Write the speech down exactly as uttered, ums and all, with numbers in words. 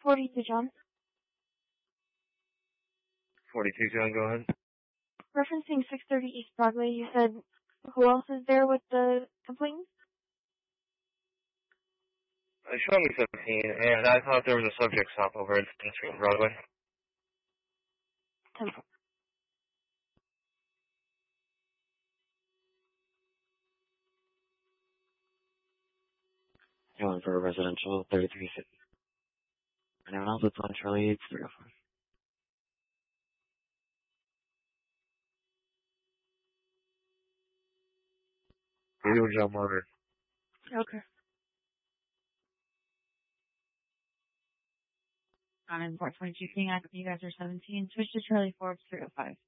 forty-two, John. forty-two, John, go ahead. Referencing six thirty East Broadway, you said, who else is there with the complaint? Uh, show me seventeen, and I thought there was a subject stop over at tenth Street and Broadway. ten. Going for a residential thirty-three fifty. Anyone else that's on Charlie It's three oh five. You, John Margaret. Okay. I'm in Port twenty-two King. You guys are seventeen. Switch to Charlie Forbes three oh five.